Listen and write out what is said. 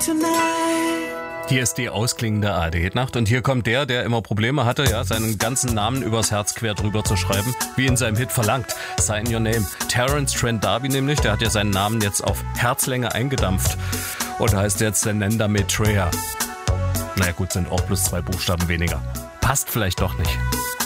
Hier ist die ausklingende ARD-Nacht und hier kommt der immer Probleme hatte, ja, seinen ganzen Namen übers Herz quer drüber zu schreiben, wie in seinem Hit verlangt. Sign Your Name. Terence Trent D'Arby nämlich, der hat ja seinen Namen jetzt auf Herzlänge eingedampft und heißt jetzt Nenda Maitreya. Naja gut, sind auch plus 2 Buchstaben weniger. Passt vielleicht doch nicht.